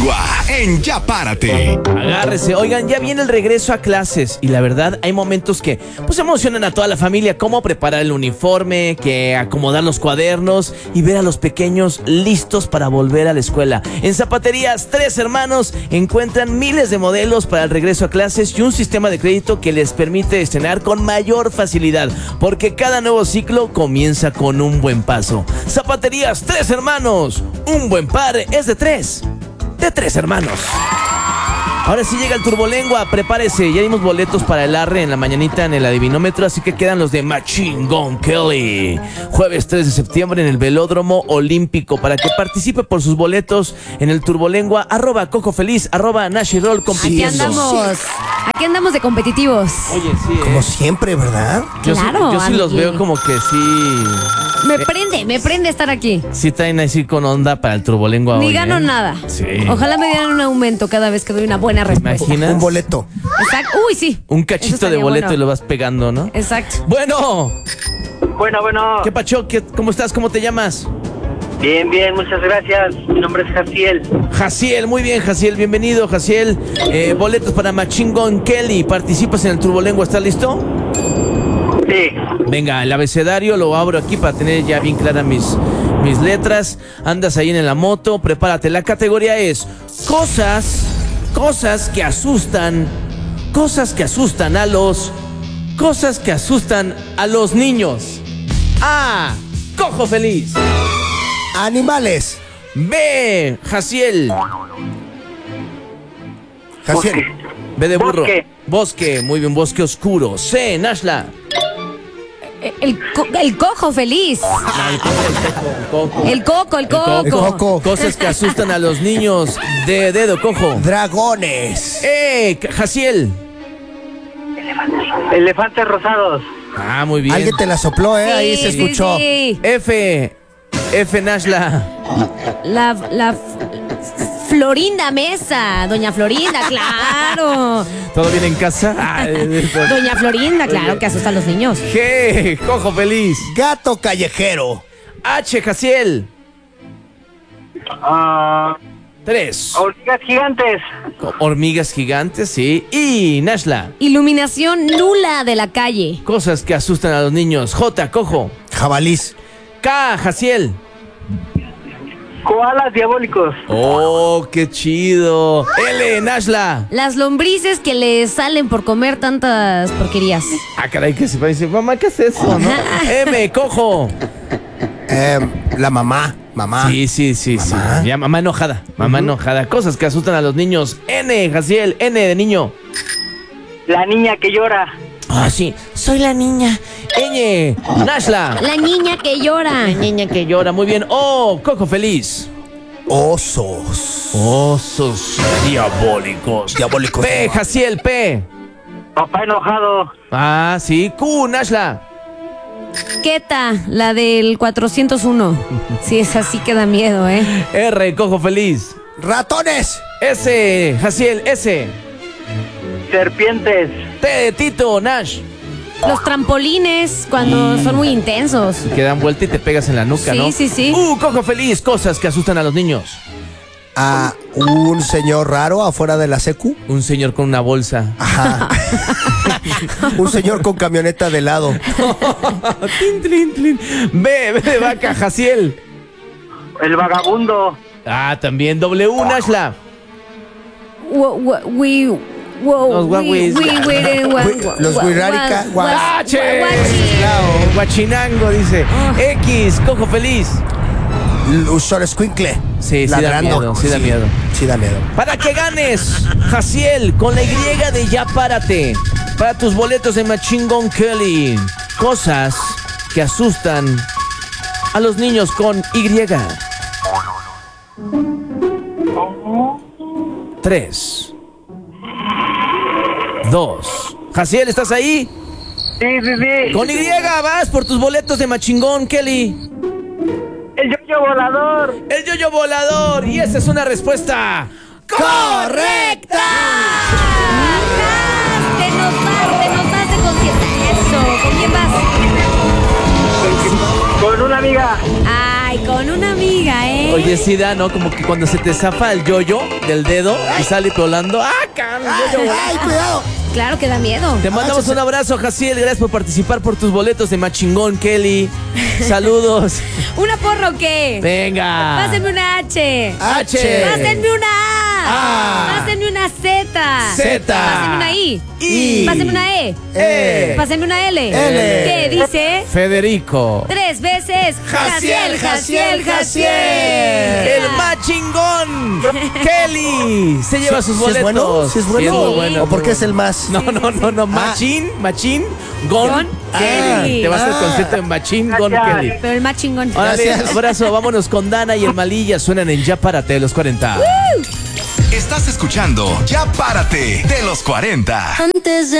Turbolengua en Ya Párate. Agárrese. Oigan, ya viene el regreso a clases y la verdad hay momentos que pues emocionan a toda la familia, como preparar el uniforme, que acomodar los cuadernos y ver a los pequeños listos para volver a la escuela. En Zapaterías Tres Hermanos encuentran miles de modelos para el regreso a clases y un sistema de crédito que les permite estrenar con mayor facilidad, porque cada nuevo ciclo comienza con un buen paso. Zapaterías Tres Hermanos, un buen par es de tres hermanos. Ahora sí llega el Turbolengua, prepárese, ya dimos boletos para el Arre en la mañanita en el adivinómetro, así que quedan los de Machine Gun Kelly. Jueves 3 de septiembre en el Velódromo Olímpico. Para que participe por sus boletos en el Turbolengua, @CojoFeliz, @NashiRoll compitiendo. Aquí andamos de competitivos. Oye, sí, Como siempre, ¿verdad? Yo Claro, sí los amigui. veo como que sí. Me prende estar aquí. Sí traen así con onda para el Turbolengua Ni hoy, gano ¿eh? nada. Sí. Ojalá me dieran un aumento cada vez que doy una buena respuesta. ¿Imaginas? Un boleto. Exacto. Uy, sí. Un Eso cachito estaría de boleto bueno. y lo vas pegando, ¿no? Exacto. Bueno, Bueno. ¿qué pacho? ¿Cómo estás? ¿Cómo te llamas? Bien, muchas gracias. Mi nombre es Jaciel. Jaciel, muy bien, Jaciel, bienvenido, Jaciel. Boletos para Machine Gun Kelly. Participas en el Turbolengua, ¿estás listo? Sí. Venga, el abecedario lo abro aquí para tener ya bien claras mis letras. Andas ahí en la moto, prepárate. La categoría es cosas que asustan a los niños. A, Cojo Feliz. Animales. B, Jaciel. Jaciel. B de burro. Bosque. Bosque, muy bien, bosque oscuro. C, Nashla. El cojo feliz. El coco. El coco. Cosas que asustan a los niños. D, dedo cojo. Dragones. Jaciel. Elefantes rosados. Ah, muy bien. Alguien te la sopló, ¿eh? Ahí se Sí, escuchó. sí. F, Nashla. La Florinda Mesa. Doña Florinda, claro. ¿Todo bien en casa? Doña Florinda, claro, que asusta a los niños. G, Cojo Feliz. Gato callejero. H, Jaciel. 3. Hormigas gigantes. Hormigas gigantes, sí. Y Nashla. Iluminación nula de la calle. Cosas que asustan a los niños. J, Cojo. Jabalís. K, Jaciel. Koalas diabólicos. Oh, qué chido. L, Nashla. Las lombrices que le salen por comer tantas porquerías. Ah, caray, que se va a decir, mamá, ¿qué es eso, no? M, Cojo. La mamá. Mamá. Sí. Mamá. Ya, mamá enojada. Mamá enojada. Cosas que asustan a los niños. N, Jaciel. N de niño. La niña que llora. Ah, sí. Soy la niña. Ñ, Nashla. La niña que llora. Niña que llora. Muy bien. O, Cojo Feliz. Osos. Osos diabólicos. Diabólicos. P, Jaciel. P. Papá enojado. Ah, sí. Q, Nashla. Queta, la del 401. Sí, esa sí que da miedo, ¿eh? R, Cojo Feliz. Ratones. S, Jaciel. S. Serpientes. T de Tito, Nash. Los trampolines, cuando son muy intensos. Que dan vuelta y te pegas en la nuca, Sí, ¿no? sí. Cojo Feliz. Cosas que asustan a los niños. A un señor raro afuera de la secu. Un señor con una bolsa. Ajá. Un señor con camioneta de lado. Tin, tlin, tlin. B de vaca, Jaciel. El vagabundo. Ah, también. W, Nashla. Los guaguis. Los guirarica. H. Guachinango, dice. X, Cojo Feliz. Usor escuincle. Sí, da miedo, sí da miedo. Sí da miedo. Para que ganes, Jaciel, con la Y de Ya Párate. Para tus boletos de Machine Gun Kelly. Cosas que asustan a los niños con Y. 3, 2. Jaciel, ¿estás ahí? Sí. Con Y vas por tus boletos de Machine Gun Kelly. El yoyo volador. El yoyo volador. Y esa es una respuesta correcta. Te notaste con 100 pesos. ¿Con quién vas? Con una amiga. Ay, con una amiga, ¿eh? Oye, sí da, ¿no? Como que cuando se te zafa el yoyo del dedo y sale volando. ¡Ah, cabrón! ¡Ay, cuidado! Claro que da miedo. Te mandamos un abrazo, Jaciel. Gracias por participar por tus boletos de Machingón, Kelly. Saludos. ¿Una porra o qué? Venga. Pásenme una H. H. Pásenme una A. Pásenme una Z. Z. Pásenme una I. I. Pásenme una E. E. Pásenme una L. L. ¿Qué dice? Federico. 3 veces. Jaciel, Jaciel, Jaciel. El Machingón. Kelly. Se lleva sus ¿Sí es boletos. bueno? ¿Sí es bueno? muy bueno. ¿O por qué es el más? No. Machín, Gon, Kelly. Te vas al concierto de Machín, Gon, Gracias. Kelly. Pero el más chingón. Órale, Gracias. abrazo, vámonos con Dana y el Malilla. Suenan en Ya Párate de los 40. Estás escuchando Ya Párate de los 40. Antes de